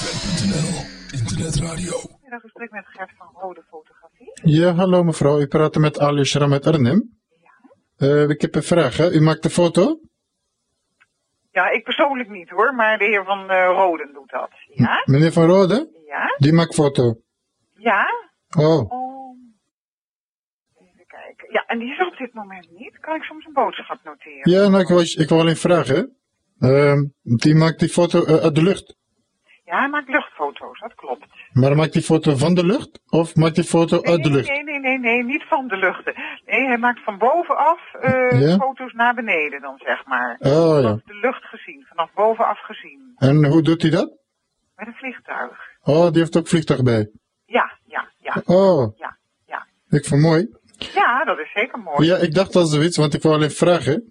Frequent.nl, internetradio. Een gesprek met Gert van Rode Fotografie. Ja, hallo mevrouw. U praat met Ali Schram uit Arnhem. Ik heb een vraag. Hè? U maakt een foto? Ja, ik persoonlijk niet hoor, maar de heer Van Roden doet dat. Ja? Meneer Van Rode? Ja? Die maakt foto. Ja? Oh. Even kijken. Ja, en die is er op dit moment niet. Kan ik soms een boodschap noteren? Ja, nou, ik wil alleen vragen. Die maakt die foto uit de lucht. Ja, hij maakt luchtfoto's, dat klopt. Maar maakt die foto van de lucht? Of maakt die foto uit de lucht? Nee, niet van de lucht. Nee, hij maakt van bovenaf Ja? foto's naar beneden dan, zeg maar. Oh ja. Vanaf de lucht gezien, vanaf bovenaf gezien. En hoe doet hij dat? Met een vliegtuig. Oh, die heeft ook vliegtuig bij. Ja. Oh, Ja. ik vond mooi. Ja, dat is zeker mooi. Ja, ik dacht al zoiets, want ik wou alleen vragen.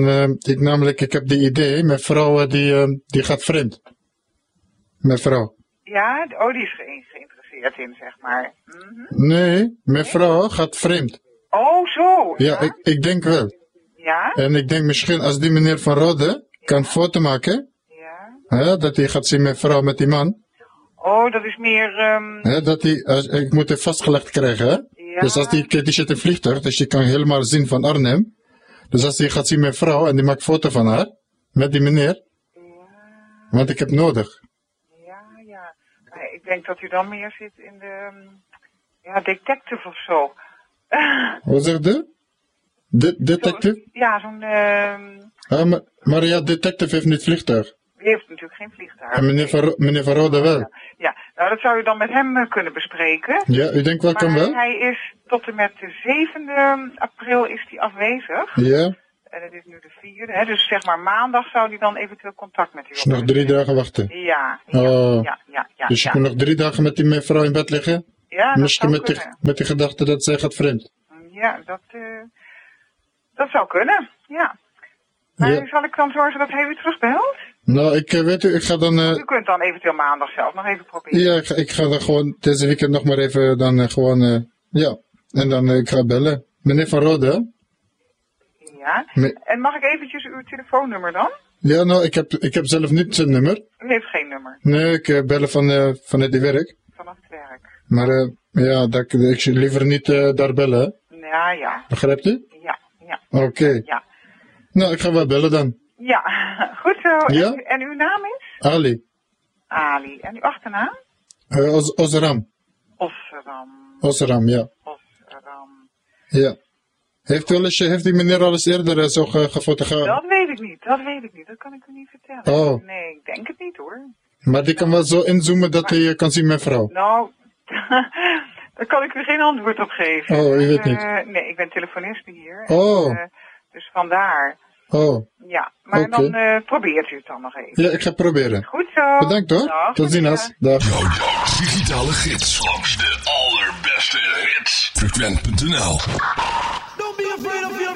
Ik heb die idee, mijn vrouw die gaat vreemd. Mijn vrouw. Ja, die is geïnteresseerd in, zeg maar. Nee, mijn vrouw gaat vreemd. Oh, zo. Ja, ik denk wel. Ja? En ik denk misschien als die meneer Van Rode kan foto maken, Ja. dat hij gaat zien mijn vrouw met die man. Oh, dat is meer... Ik moet het vastgelegd krijgen, hè. Ja. Dus als die zit in een vliegtuig, dus je kan helemaal zien van Arnhem. Dus als hij gaat zien mijn vrouw en die maakt foto van haar, met die meneer. Want ik heb nodig. Ja. Nee, ik denk dat u dan meer zit in de... detective of zo. Wat zegt u? Detective? Ja, zo'n... Maar ja, detective heeft niet vliegtuig. Die heeft natuurlijk geen vliegtuig. En meneer Van Rode wel. Ja, nou dat zou u dan met hem kunnen bespreken. Ja, u denkt wel kan Maar wel? hij is tot en met de 7e april is hij afwezig. Ja, En het is nu de 4e, hè, dus zeg maar maandag zou hij dan eventueel contact met u dus nog 3 dagen wachten. Ja. Oh. Ja. Dus je moet nog 3 dagen met die mevrouw in bed liggen? Ja, dat Misschien zou met kunnen. met die gedachte dat zij gaat vreemd. Ja, dat zou kunnen, ja. Maar Ja. zal ik dan zorgen dat hij u terugbelt? Nou, ik ga dan... U kunt dan eventueel maandag zelf nog even proberen. ja, ik ga dan gewoon deze weekend nog maar even dan ja. En dan ik ga bellen. Meneer Van Rode, hè? Ja. En mag ik eventjes uw telefoonnummer dan? Ja, nou, ik heb zelf niet zijn nummer. U heeft geen nummer Nee, ik bellen vanuit die werk. vanaf het werk. Maar ik zou liever niet daar bellen, hè? Ja. Begrijpt u? Ja. Oké. Ja. Nou, ik ga wel bellen dan. Ja, goed zo. Ja? En uw naam is? Ali. Ali. En uw achternaam? Osram. Osram. Ja. Osram. Ja. Heeft die meneer al eens eerder zo gefotografeerd? Dat weet ik niet. Dat kan ik u niet vertellen. Oh. Nee, ik denk het niet hoor. Maar die kan wel zo inzoomen dat hij kan zien mijn vrouw. Nou, daar kan ik u geen antwoord op geven. Oh, u weet niet. Nee, ik ben telefoniste hier. Oh. Dus vandaar. Oh. Ja, maar Oké. dan probeert u het dan nog even. Ja, ik ga proberen. Goed zo. Bedankt hoor. Dag, Tot ziens. meneer. Dag. Jouw digitale gids langs de allerbeste hits. Frequent.nl. Don't be afraid of your